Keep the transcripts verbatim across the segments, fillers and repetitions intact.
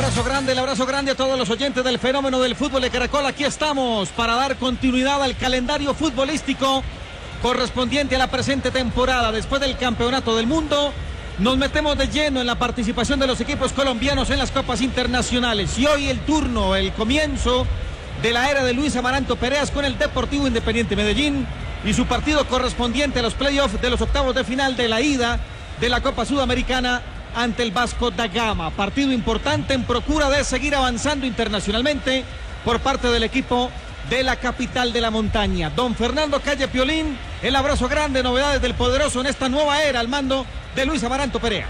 abrazo grande, el abrazo grande a todos los oyentes del fenómeno del fútbol de Caracol. Aquí estamos para dar continuidad al calendario futbolístico correspondiente a la presente temporada. Después del Campeonato del Mundo, nos metemos de lleno en la participación de los equipos colombianos en las copas internacionales. Y hoy el turno, el comienzo de la era de Luis Amaranto Pereas con el Deportivo Independiente Medellín y su partido correspondiente a los playoffs de los octavos de final de la ida de la Copa Sudamericana ante el Vasco da Gama. Partido importante en procura de seguir avanzando internacionalmente por parte del equipo de la capital de la montaña. Don Fernando Calle Piolín, el abrazo grande, novedades del poderoso en esta nueva era al mando de Luis Amaranto Perea.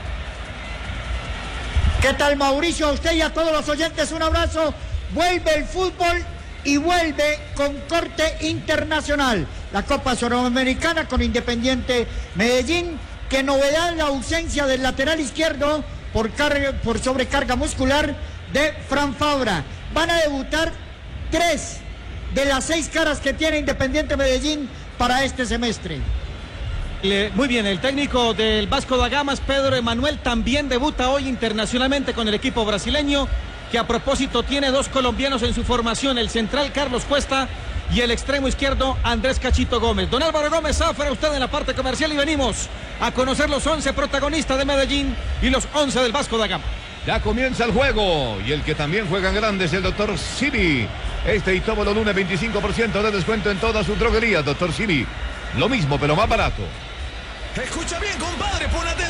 ¿Qué tal, Mauricio? A usted y a todos los oyentes un abrazo. Vuelve el fútbol y vuelve con corte internacional. La Copa Sudamericana con Independiente Medellín. Que novedad la ausencia del lateral izquierdo por, carga, por sobrecarga muscular de Fran Fabra. Van a debutar tres de las seis caras que tiene Independiente Medellín para este semestre. Le, muy bien, el técnico del Vasco da Gama, Pedro Emanuel, también debuta hoy internacionalmente con el equipo brasileño, que a propósito tiene dos colombianos en su formación, el central Carlos Cuesta y el extremo izquierdo Andrés Cachito Gómez. Don Álvaro Gómez, Zafra, usted en la parte comercial y venimos a conocer los once protagonistas de Medellín y los once del Vasco da Gama. Ya comienza el juego y el que también juega en grande es el doctor Simi. Este y todos los lunes veinticinco por ciento de descuento en todas sus droguerías, doctor Simi. Lo mismo pero más barato. Escucha bien, compadre, pon atención.